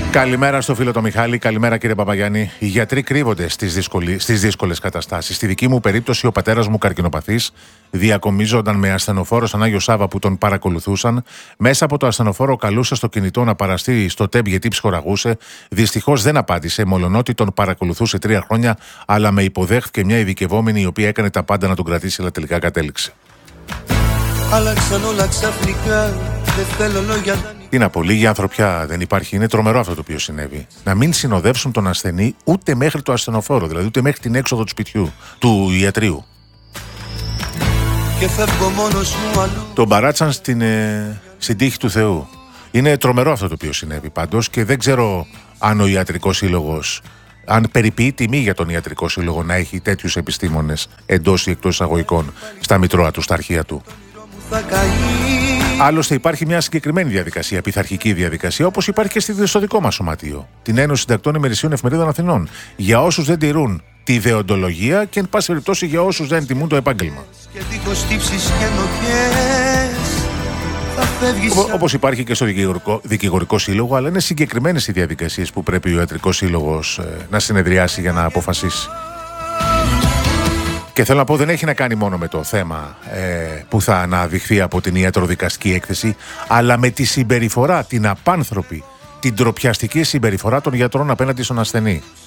Καλημέρα στο φίλο το Μιχάλη, καλημέρα κύριε Παπαγιάννη. Οι γιατροί κρύβονται στις δύσκολες καταστάσεις. Στη δική μου περίπτωση, ο πατέρας μου καρκινοπαθής διακομίζονταν με ασθενοφόρο σαν Άγιο Σάββα που τον παρακολουθούσαν. Μέσα από το ασθενοφόρο καλούσε στο κινητό να παραστεί στο ΤΕΠ γιατί ψυχοραγούσε. Δυστυχώς δεν απάντησε, μολονότι τον παρακολουθούσε 3 χρόνια, αλλά με υποδέχθηκε μια ειδικευόμενη η οποία έκανε τα πάντα να τον κρατήσει, αλλά τελικά κατέληξε. Άλλαξαν όλα ξαφνικά, δεν θέλω λόγια. Τι να πω, λίγη ανθρωπιά δεν υπάρχει. Είναι τρομερό αυτό το οποίο συνέβη. Να μην συνοδεύσουν τον ασθενή ούτε μέχρι το ασθενοφόρο, δηλαδή ούτε μέχρι την έξοδο του σπιτιού, του ιατρίου. Και φεύγω μόνος μου αλλού. Τον παράτσαν στην τύχη του Θεού. Είναι τρομερό αυτό το οποίο συνέβη πάντως και δεν ξέρω αν ο Ιατρικός Σύλλογος, αν περιποιεί τιμή για τον Ιατρικό Σύλλογο να έχει τέτοιους επιστήμονες εντός ή εκτός εισαγωγικών στα μητρώα του, στα αρχεία του. Άλλωστε υπάρχει μια συγκεκριμένη διαδικασία, πειθαρχική διαδικασία, όπως υπάρχει και στο δικό μας σωματείο, την Ένωση Συντακτών Ημερησίων Εφημερίδων Αθηνών, για όσους δεν τηρούν τη δεοντολογία και εν πάση περιπτώσει για όσους δεν τιμούν το επάγγελμα. Όπως υπάρχει και στο Δικηγορικό Σύλλογο, αλλά είναι συγκεκριμένες οι διαδικασίες που πρέπει ο Ιατρικός Σύλλογος να συνεδριάσει για να αποφασίσει. Και θέλω να πω, δεν έχει να κάνει μόνο με το θέμα που θα αναδειχθεί από την ιατροδικαστική έκθεση, αλλά με τη συμπεριφορά, την απάνθρωπη, την ντροπιαστική συμπεριφορά των γιατρών απέναντι στον ασθενή.